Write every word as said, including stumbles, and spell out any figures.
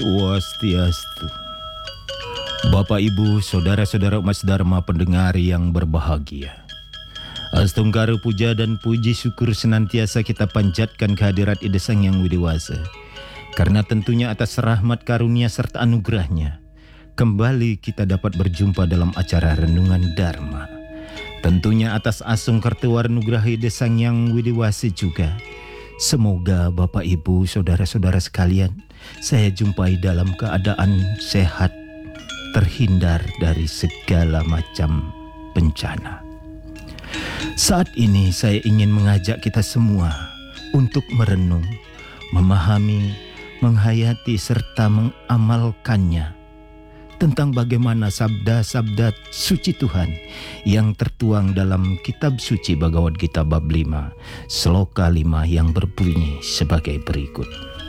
Swastiastu. Bapak, Ibu, saudara-saudara umat Dharma pendengar yang berbahagia. Astungkara puja dan puji syukur senantiasa kita panjatkan kehadirat Ida Sang Yang Widewasa. Karena tentunya atas rahmat karunia serta anugerahnya, kembali kita dapat berjumpa dalam acara Renungan Dharma. Tentunya atas asung kartawarnugraha Ida Sang Yang Widewasa juga. Semoga Bapak, Ibu, saudara-saudara sekalian, saya jumpai dalam keadaan sehat, terhindar dari segala macam bencana. Saat ini saya ingin mengajak kita semua untuk merenung, memahami, menghayati serta mengamalkannya tentang bagaimana sabda-sabda suci Tuhan yang tertuang dalam kitab suci Bhagavad Gita bab lima, sloka lima yang berbunyi sebagai berikut.